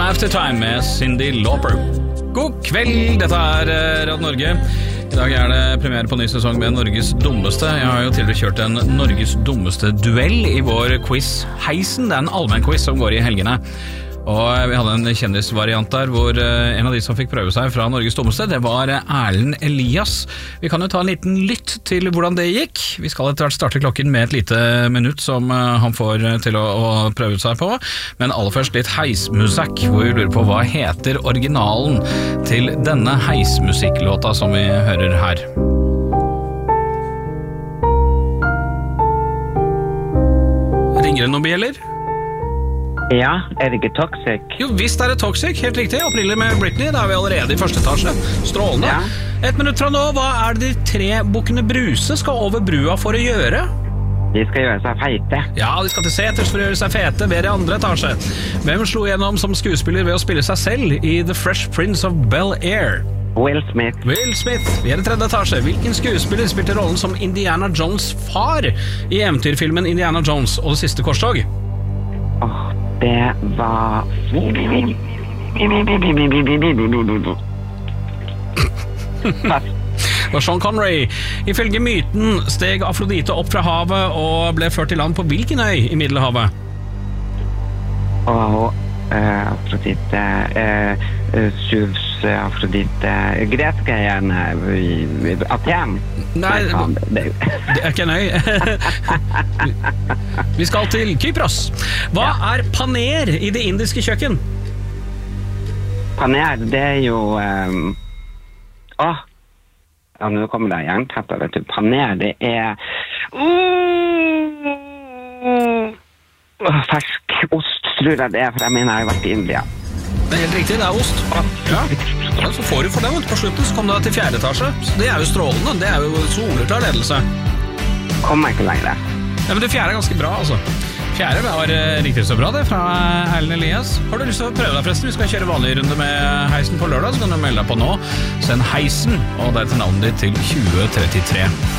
Aftertime med Cyndi Lauper. God kveld, dette Radio Norge. I dag det premiere på ny sesong med Norges dummeste. Jeg har jo tidligere kjørt en Norges dummeste duell i vår quiz Heisen. Det en allmenn quiz som går i helgene. Og vi hadde en kjendisvariant der, hvor en av de som fikk prøve seg fra Norges dummeste, det var Erlend Elias. Vi kan jo ta en liten lytt til hvordan det gikk. Vi skal etter hvert starte klokken med et lite minutt som han får til å prøve seg på. Men aller først litt heismusikk, hvor vi lurer på hva heter originalen til denne heismusikklåta som vi hører her. Ringer det noen bjeller? Ja, det ikke Toxic? Jo, visst det Toxic, helt riktig. April med Britney, da vi allerede i første etasje. Strålende. Ja. Et minutt fra nå, hva det de 3 bukkene Bruse skal over brua for å gjøre? De skal gjøre seg feite. Ja, de skal til seters for å gjøre seg fete, ved i andre etasje. Hvem slo gjennom som skuespiller ved å spille seg selv i The Fresh Prince of Bel-Air? Will Smith. Will Smith, vi i tredje etasje. Hvilken skuespiller spilte rollen som Indiana Jones' far i eventyrfilmen Indiana Jones og Det siste korstog? Det var Sean Connery. Ifølge myten steg Afrodite opp fra havet og ble ført til land på hvilken øy i Middelhavet? Afrodite Zeus, Afrodite greske igjen Aten. Nei, det ikke en øy. Vi skal til Kypros. Hva paner i det indiske kjøkken? Paner, det jo nå kommer det jernteppe, vet du. Paner, det fersk ost, tror jeg det for jeg mener jeg har vært i India. Det helt riktig, det ost. Ja, så får du for den, på slutten så kom du til 4. etasje. Så det jo strålende, det jo soleklar ledelse. Kommer ikke lenger. Ja, men det 4. ganske bra, altså. 4. var riktig så bra, det, fra Erlend Elias. Har du lyst til å prøve deg, forresten? Vi skal kjøre vanlig runde med Heisen på lørdag, så kan du melde deg på nå. Send Heisen, og det til navnet ditt til 2033.